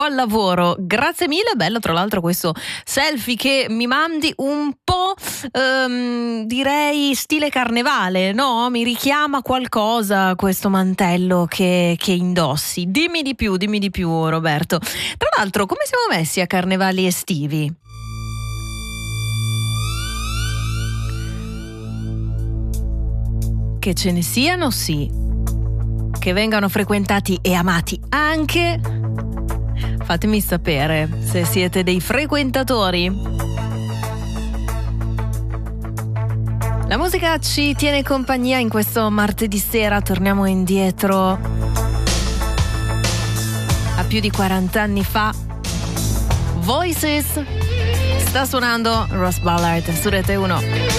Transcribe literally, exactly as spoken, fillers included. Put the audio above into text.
al lavoro. Grazie mille, bello tra l'altro questo selfie che mi mandi un po' ehm, direi stile carnevale, no? Mi richiama qualcosa questo mantello che, che indossi. Dimmi di più, dimmi di più Roberto. Tra l'altro come siamo messi a carnevali estivi? Che ce ne siano, sì. Che vengano frequentati e amati anche. Fatemi sapere se siete dei frequentatori. La musica ci tiene compagnia in questo martedì sera. Torniamo indietro a più di quaranta anni fa. Voices. Sta suonando Ross Ballard su Rete uno.